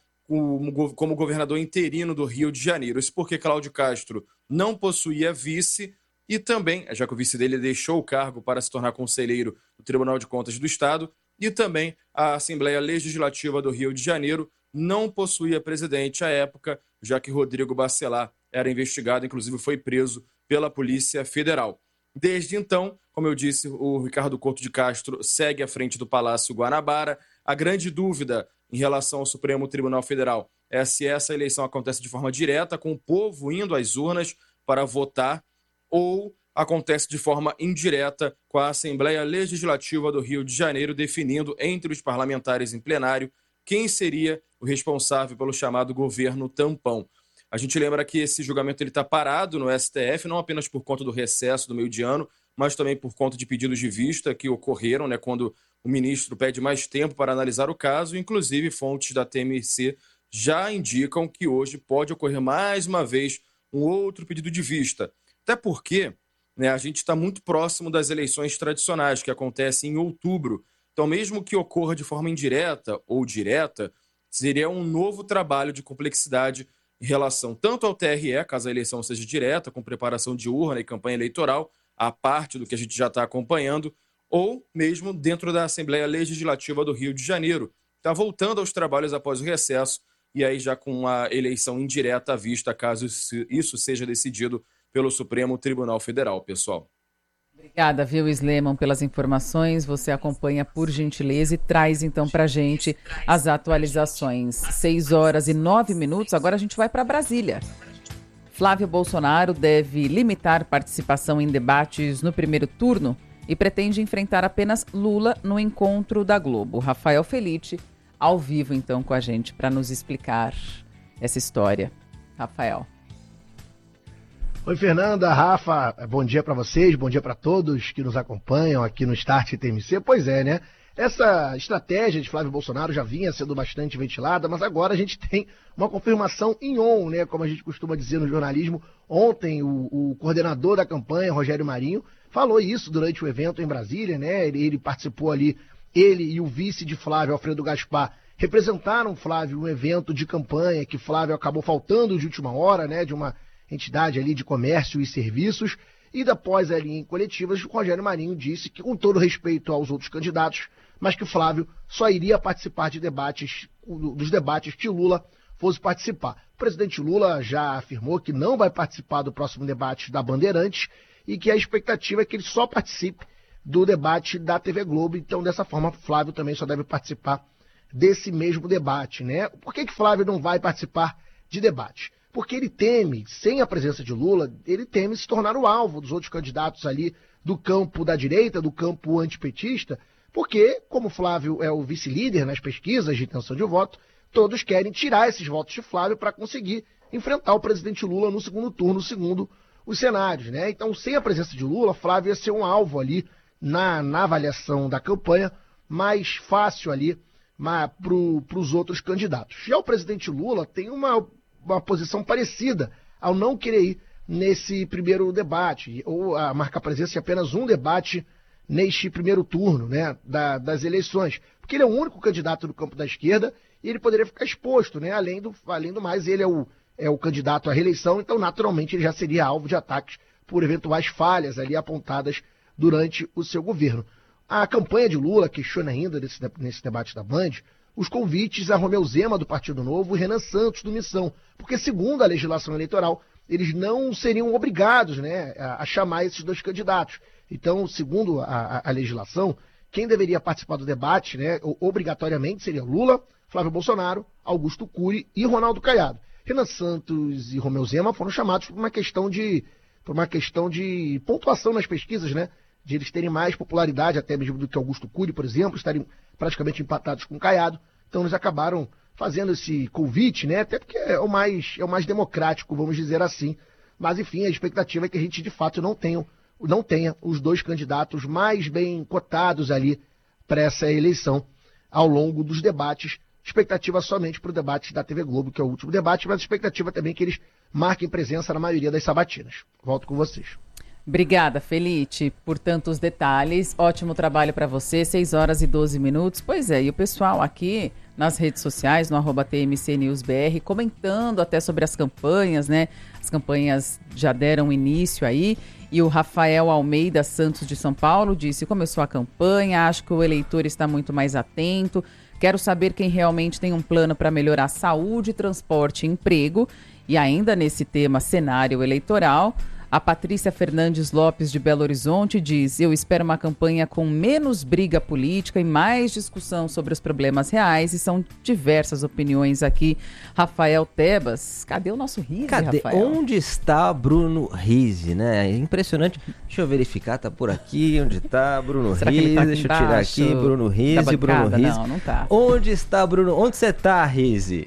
como governador interino do Rio de Janeiro. Isso porque Cláudio Castro não possuía vice e também, já que o vice dele deixou o cargo para se tornar conselheiro do Tribunal de Contas do Estado, e também a Assembleia Legislativa do Rio de Janeiro não possuía presidente à época, já que Rodrigo Bacelar era investigado, inclusive foi preso pela Polícia Federal. Desde então, como eu disse, o Ricardo Couto de Castro segue à frente do Palácio Guanabara. A grande dúvida em relação ao Supremo Tribunal Federal é se essa eleição acontece de forma direta, com o povo indo às urnas para votar, ou acontece de forma indireta, com a Assembleia Legislativa do Rio de Janeiro definindo entre os parlamentares em plenário quem seria o responsável pelo chamado governo tampão. A gente lembra que esse julgamento está parado no STF, não apenas por conta do recesso do meio de ano, mas também por conta de pedidos de vista que ocorreram, né, quando o ministro pede mais tempo para analisar o caso. Inclusive, fontes da TMC já indicam que hoje pode ocorrer mais uma vez um outro pedido de vista. Até porque, né, a gente está muito próximo das eleições tradicionais, que acontecem em outubro. Então, mesmo que ocorra de forma indireta ou direta, seria um novo trabalho de complexidade em relação tanto ao TRE, caso a eleição seja direta, com preparação de urna e campanha eleitoral, a parte do que a gente já está acompanhando, ou mesmo dentro da Assembleia Legislativa do Rio de Janeiro. Está voltando aos trabalhos após o recesso, e aí já com a eleição indireta à vista, caso isso seja decidido pelo Supremo Tribunal Federal, pessoal. Obrigada, viu, Sleman, pelas informações. Você acompanha por gentileza e traz então pra gente as atualizações. 6h09. Agora a gente vai para Brasília. Flávio Bolsonaro deve limitar participação em debates no primeiro turno e pretende enfrentar apenas Lula no encontro da Globo. Rafael Felitti, ao vivo então com a gente para nos explicar essa história. Rafael. Oi, Fernanda, Rafa, bom dia para vocês, bom dia para todos que nos acompanham aqui no Start TMC. Pois é, né? Essa estratégia de Flávio Bolsonaro já vinha sendo bastante ventilada, mas agora a gente tem uma confirmação em on, né? Como a gente costuma dizer no jornalismo. Ontem, o coordenador da campanha, Rogério Marinho, falou isso durante o evento em Brasília, né? Ele participou ali, ele e o vice de Flávio, Alfredo Gaspar, representaram Flávio no evento de campanha que Flávio acabou faltando de última hora, né? De uma entidade ali de comércio e serviços. E após ali em coletivas, o Rogério Marinho disse que, com todo respeito aos outros candidatos, mas que o Flávio só iria participar de dos debates que Lula fosse participar. O presidente Lula já afirmou que não vai participar do próximo debate da Bandeirantes e que a expectativa é que ele só participe do debate da TV Globo. Então, dessa forma, Flávio também só deve participar desse mesmo debate, né? Por que Flávio não vai participar de debate? Porque ele teme, sem a presença de Lula, ele teme se tornar o alvo dos outros candidatos ali do campo da direita, do campo antipetista, porque, como Flávio é o vice-líder nas pesquisas de intenção de voto, todos querem tirar esses votos de Flávio para conseguir enfrentar o presidente Lula no segundo turno, segundo os cenários, né? Então, sem a presença de Lula, Flávio ia ser um alvo ali na avaliação da campanha, mais fácil ali para os outros candidatos. Já o presidente Lula tem uma posição parecida ao não querer ir nesse primeiro debate, ou a marcar presença de apenas um debate neste primeiro turno, né, das eleições. Porque ele é o único candidato do campo da esquerda e ele poderia ficar exposto, né? Além do mais, ele é o candidato à reeleição, então naturalmente ele já seria alvo de ataques por eventuais falhas ali apontadas durante o seu governo. A campanha de Lula questiona ainda nesse debate da Band os convites a Romeu Zema, do Partido Novo, e Renan Santos, do Missão, porque, segundo a legislação eleitoral, eles não seriam obrigados, né, a chamar esses dois candidatos. Então, segundo a legislação, quem deveria participar do debate, né, obrigatoriamente, seria Lula, Flávio Bolsonaro, Augusto Cury e Ronaldo Caiado. Renan Santos e Romeu Zema foram chamados por uma questão de pontuação nas pesquisas, né, de eles terem mais popularidade até mesmo do que Augusto Cury, por exemplo, estarem praticamente empatados com Caiado. Então eles acabaram fazendo esse convite, né? Até porque é o mais democrático, vamos dizer assim. Mas, enfim, a expectativa é que a gente, de fato, não tenha os dois candidatos mais bem cotados ali para essa eleição ao longo dos debates. Expectativa somente para o debate da TV Globo, que é o último debate, mas expectativa também que eles marquem presença na maioria das sabatinas. Volto com vocês. Obrigada, Felite, por tantos detalhes. Ótimo trabalho para você, 6h12. Pois é, e o pessoal aqui nas redes sociais, no @TMCNewsBR, comentando até sobre as campanhas, né? As campanhas já deram início aí. E o Rafael Almeida Santos, de São Paulo, disse: começou a campanha, acho que o eleitor está muito mais atento. Quero saber quem realmente tem um plano para melhorar saúde, transporte e emprego. E ainda nesse tema cenário eleitoral, a Patrícia Fernandes Lopes, de Belo Horizonte, diz: eu espero uma campanha com menos briga política e mais discussão sobre os problemas reais. E são diversas opiniões aqui. Rafael Tebas, cadê o nosso Rizzi, Rafael? Onde está Bruno Rizzi, né? Impressionante. Deixa eu verificar, tá por aqui. Onde está Bruno Rizzi? Tá Deixa eu tirar aqui. Bruno Rizzi, Bruno Rizzi. Não tá. Onde está Bruno? Onde você tá, Rizzi?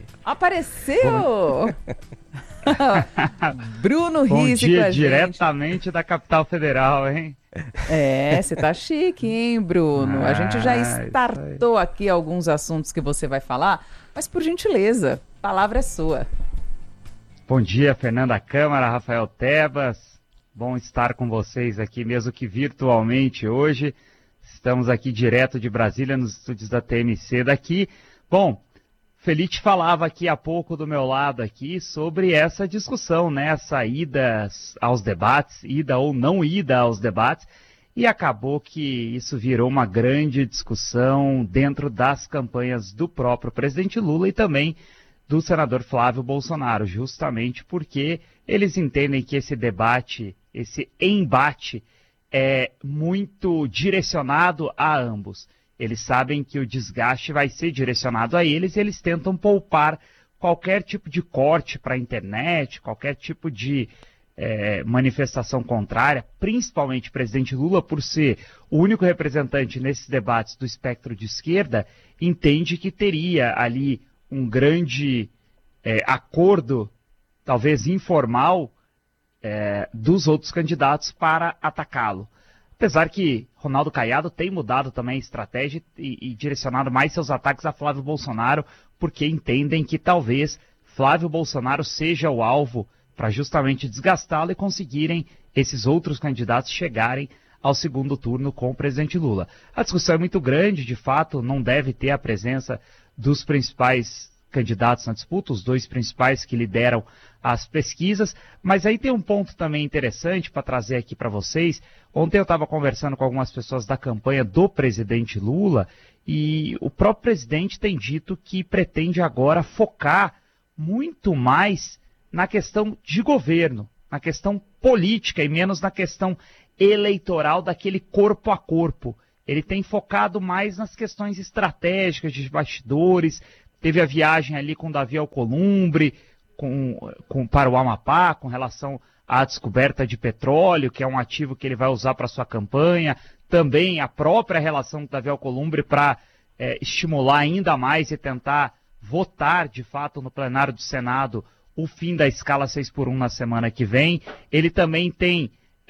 Apareceu! Bruno Rizzi com a gente. Diretamente da capital federal, hein? É, você tá chique, hein, Bruno? A gente já startou aqui alguns assuntos que você vai falar, mas por gentileza, a palavra é sua. Bom dia, Fernanda Câmara, Rafael Tebas. Bom estar com vocês aqui, mesmo que virtualmente hoje. Estamos aqui direto de Brasília, nos estúdios da TMC daqui. Bom, Felite falava aqui há pouco do meu lado aqui sobre essa discussão, né? Essa ida aos debates, ida ou não ida aos debates, e acabou que isso virou uma grande discussão dentro das campanhas do próprio presidente Lula e também do senador Flávio Bolsonaro, justamente porque eles entendem que esse debate, esse embate é muito direcionado a ambos. Eles sabem que o desgaste vai ser direcionado a eles e eles tentam poupar qualquer tipo de corte para a internet, qualquer tipo de manifestação contrária, principalmente o presidente Lula, por ser o único representante nesses debates do espectro de esquerda, entende que teria ali um grande acordo, talvez informal, dos outros candidatos para atacá-lo. Apesar que Ronaldo Caiado tem mudado também a estratégia e direcionado mais seus ataques a Flávio Bolsonaro, porque entendem que talvez Flávio Bolsonaro seja o alvo para justamente desgastá-lo e conseguirem esses outros candidatos chegarem ao segundo turno com o presidente Lula. A discussão é muito grande, de fato, não deve ter a presença dos principais candidatos na disputa, os 2 principais que lideram as pesquisas, mas aí tem um ponto também interessante para trazer aqui para vocês. Ontem eu estava conversando com algumas pessoas da campanha do presidente Lula e o próprio presidente tem dito que pretende agora focar muito mais na questão de governo, na questão política e menos na questão eleitoral daquele corpo a corpo. Ele tem focado mais nas questões estratégicas de bastidores. Teve a viagem ali com Davi Alcolumbre para o Amapá, com relação à descoberta de petróleo, que é um ativo que ele vai usar para sua campanha. Também a própria relação com Davi Alcolumbre para estimular ainda mais e tentar votar, de fato, no plenário do Senado o fim da escala 6x1 na semana que vem. Ele também tem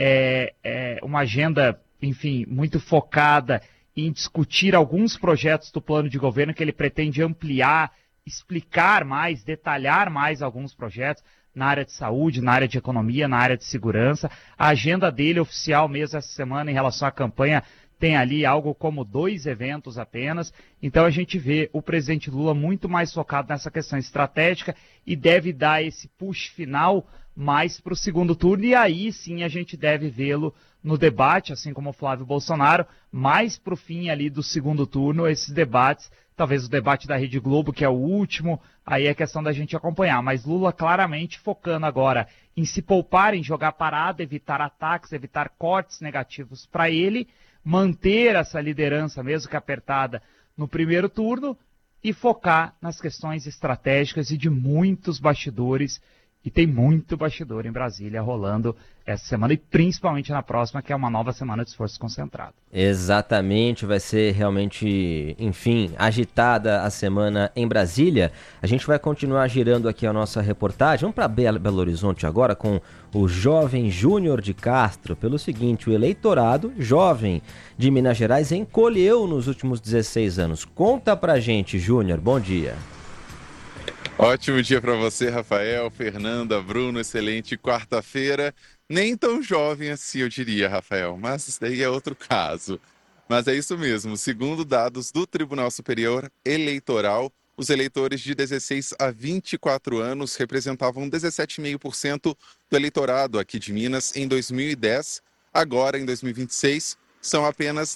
uma agenda, enfim, muito focada em discutir alguns projetos do plano de governo que ele pretende ampliar, explicar mais, detalhar mais alguns projetos na área de saúde, na área de economia, na área de segurança. A agenda dele oficial mesmo essa semana em relação à campanha tem ali algo como 2 eventos apenas. Então a gente vê o presidente Lula muito mais focado nessa questão estratégica e deve dar esse push final mais para o segundo turno, e aí sim a gente deve vê-lo no debate, assim como o Flávio Bolsonaro, mais para o fim ali do segundo turno, esses debates, talvez o debate da Rede Globo, que é o último, aí é questão da gente acompanhar, mas Lula claramente focando agora em se poupar, em jogar parada, evitar ataques, evitar cortes negativos para ele, manter essa liderança, mesmo que apertada, no primeiro turno, e focar nas questões estratégicas e de muitos bastidores. E tem muito bastidor em Brasília rolando essa semana e principalmente na próxima, que é uma nova semana de esforço concentrado. Exatamente, vai ser realmente, enfim, agitada a semana em Brasília. A gente vai continuar girando aqui a nossa reportagem. Vamos para Belo Horizonte agora com o jovem Júnior de Castro. Pelo seguinte, o eleitorado jovem de Minas Gerais encolheu nos últimos 16 anos. Conta pra gente, Júnior, bom dia. Ótimo dia para você, Rafael, Fernanda, Bruno, excelente quarta-feira. Nem tão jovem assim, eu diria, Rafael, mas isso daí é outro caso. Mas é isso mesmo, segundo dados do Tribunal Superior Eleitoral, os eleitores de 16 a 24 anos representavam 17,5% do eleitorado aqui de Minas em 2010. Agora, em 2026, são apenas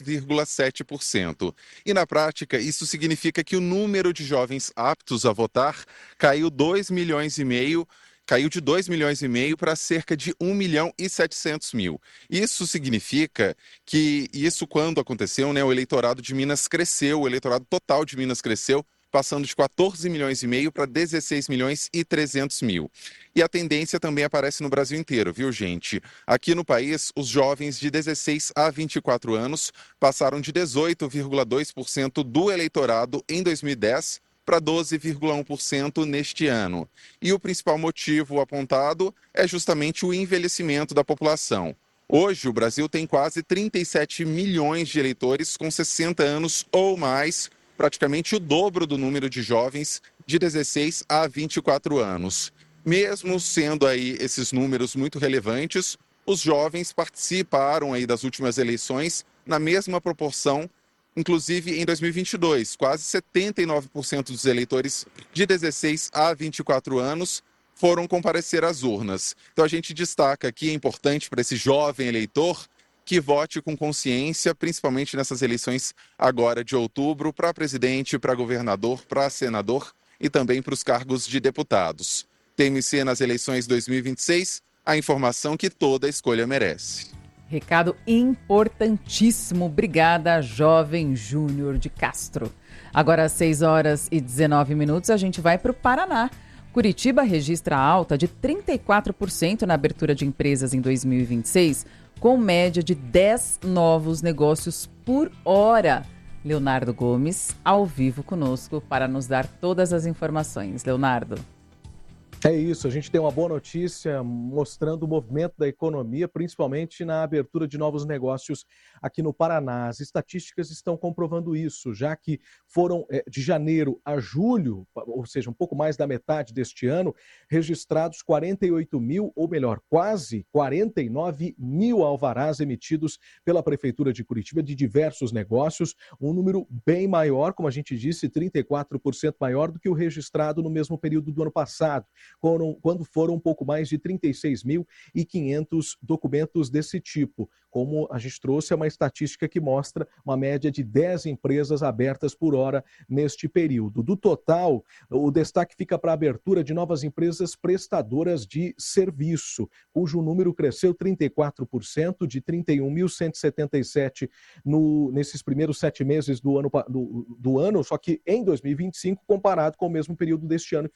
10,7%. E na prática, isso significa que o número de jovens aptos a votar caiu de 2,5 milhões para cerca de 1.700.000. Isso significa que, quando aconteceu, o eleitorado de Minas cresceu, o eleitorado total de Minas cresceu, passando de 14,5 milhões para 16.300.000. E a tendência também aparece no Brasil inteiro, viu, gente? Aqui no país, os jovens de 16 a 24 anos passaram de 18,2% do eleitorado em 2010 para 12,1% neste ano. E o principal motivo apontado é justamente o envelhecimento da população. Hoje, o Brasil tem quase 37 milhões de eleitores com 60 anos ou mais, praticamente o dobro do número de jovens de 16 a 24 anos. Mesmo sendo aí esses números muito relevantes, os jovens participaram aí das últimas eleições na mesma proporção, inclusive em 2022. Quase 79% dos eleitores de 16 a 24 anos foram comparecer às urnas. Então a gente destaca aqui, é importante para esse jovem eleitor que vote com consciência, principalmente nessas eleições agora de outubro, para presidente, para governador, para senador e também para os cargos de deputados. TMC nas eleições 2026, a informação que toda escolha merece. Recado importantíssimo. Obrigada, jovem Júnior de Castro. Agora às 6h19, a gente vai para o Paraná. Curitiba registra alta de 34% na abertura de empresas em 2026, com média de 10 novos negócios por hora. Leonardo Gomes, ao vivo conosco, para nos dar todas as informações. Leonardo. É isso, a gente tem uma boa notícia mostrando o movimento da economia, principalmente na abertura de novos negócios aqui no Paraná. As estatísticas estão comprovando isso, já que foram de janeiro a julho, ou seja, um pouco mais da metade deste ano, registrados 48 mil, ou melhor, quase 49 mil alvarás emitidos pela Prefeitura de Curitiba de diversos negócios, um número bem maior, como a gente disse, 34% maior do que o registrado no mesmo período do ano passado, quando foram um pouco mais de 36.500 documentos desse tipo. Como a gente trouxe, é uma estatística que mostra uma média de 10 empresas abertas por hora neste período. Do total, o destaque fica para a abertura de novas empresas prestadoras de serviço, cujo número cresceu 34%, de 31.177 nesses primeiros 7 meses do ano, só que em 2025, comparado com o mesmo período deste ano, que